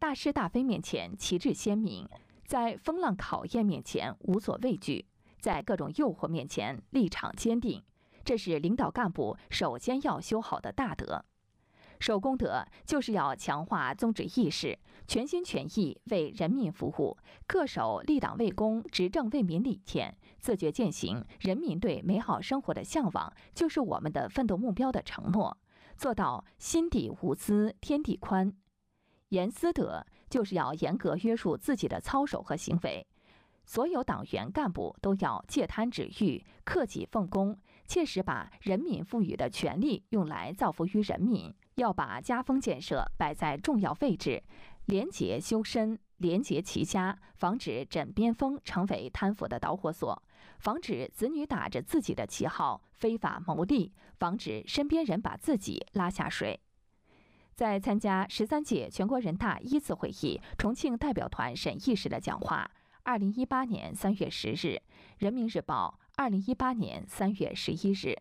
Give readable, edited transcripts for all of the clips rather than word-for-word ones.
大是大非面前旗帜鲜明，在风浪考验面前无所畏惧，在各种诱惑面前立场坚定。这是领导干部首先要修好的大德。守公德就是要强化宗旨意识，全心全意为人民服务，恪守立党为公、执政为民理念，自觉践行人民对美好生活的向往就是我们的奋斗目标的承诺，做到心底无私天地宽。严私德就是要严格约束自己的操守和行为，所有党员干部都要戒贪止欲，克己奉公，切实把人民赋予的权利用来造福于人民，要把家风建设摆在重要位置，廉洁修身，廉洁齐家，防止枕边风成为贪腐的导火索，防止子女打着自己的旗号非法牟利，防止身边人把自己拉下水。在参加13届全国人大一次会议重庆代表团审议时的讲话，2018年3月10日，人民日报2018年3月11日。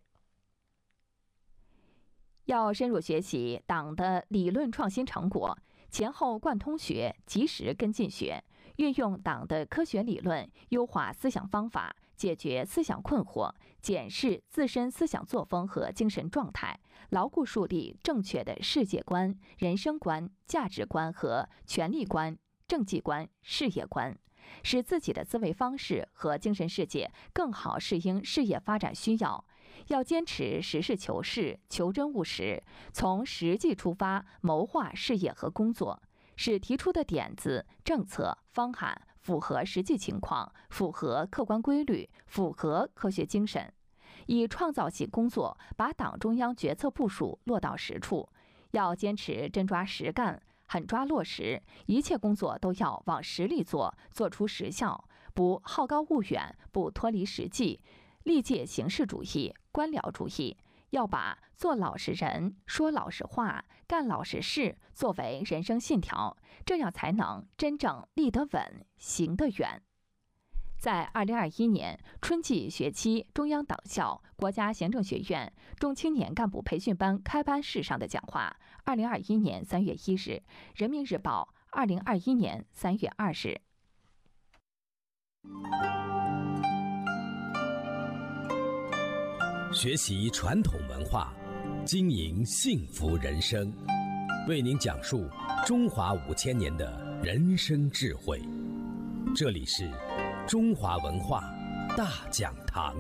要深入学习党的理论创新成果，前后贯通学，及时跟进学，运用党的科学理论，优化思想方法，解决思想困惑，检视自身思想作风和精神状态，牢固树立正确的世界观、人生观、价值观和权利观、政绩观、事业观，使自己的思维方式和精神世界更好适应事业发展需要。要坚持实事求是、求真务实，从实际出发谋划事业和工作，使提出的点子、政策、方案符合实际情况，符合客观规律，符合科学精神，以创造性工作把党中央决策部署落到实处。要坚持真抓实干，狠抓落实，一切工作都要往实力做，做出实效，不好高骛远，不脱离实际，力戒形式主义、官僚主义，要把做老实人、说老实话、干老实事作为人生信条，这样才能真正立得稳、行得远。在2021年春季学期中央党校国家行政学院中青年干部培训班开班式上的讲话，2021年3月1日，人民日报2021年3月20日。 学习传统文化，经营幸福人生，为您讲述中华5000年的人生智慧。这里是中华文化大讲堂。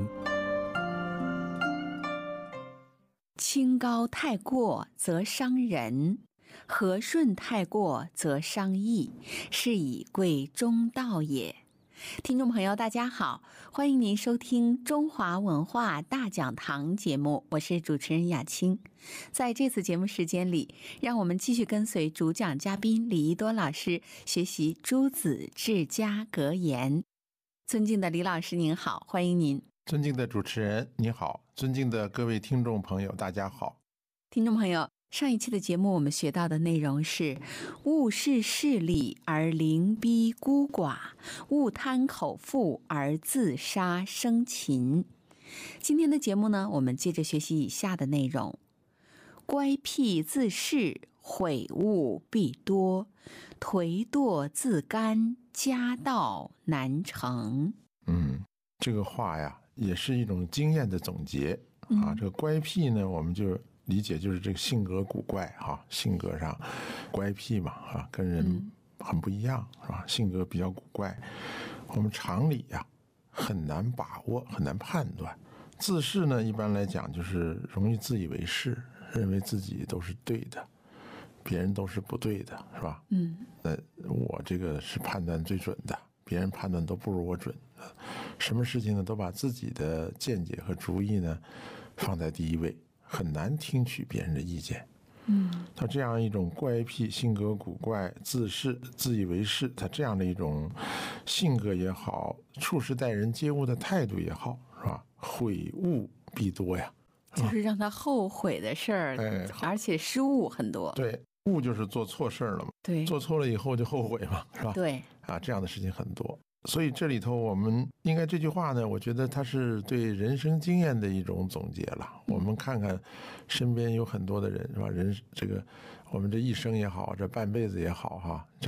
清高太过则伤人，和顺太过则伤义，是以贵中道也。听众朋友大家好，欢迎您收听中华文化大讲堂节目，我是主持人雅青。在这次节目时间里，让我们继续跟随主讲嘉宾李一多老师学习诸子治家格言。尊敬的李老师您好，欢迎您。 尊敬的主持人你好，尊敬的各位听众朋友大家好。 听众朋友，上一期的节目我们学到的内容是勿视势利而凌逼孤寡，勿贪口腹而自杀生禽。今天的节目呢，我们接着学习以下的内容：乖僻自恃，悔悟必多；颓惰自甘，家道难成。 这个话呀，也是一种经验的总结啊。这个乖僻呢，我们就理解就是这个性格古怪哈，性格上乖僻嘛啊，跟人很不一样是吧？性格比较古怪，我们常理呀很难把握，很难判断。自恃呢，一般来讲就是容易自以为是，认为自己都是对的，别人都是不对的，是吧？那我这个是判断最准的，别人判断都不如我准。什么事情呢，都把自己的见解和主意呢放在第一位，很难听取别人的意见。他这样一种怪癖、性格古怪、自恃、自以为是，他这样的一种性格也好，处事待人接物的态度也好，是吧？悔悟必多呀， 就是让他后悔的事儿，而且失误很多。 对，悟就是做错事了嘛， 对， 做错了以后就后悔嘛，是吧？ 对， 啊，这样的事情很多。所以这里头我们应该这句话呢，我觉得它是对人生经验的一种总结了。我们看看身边有很多的人，是吧？人这个我们这一生也好，这半辈子也好哈，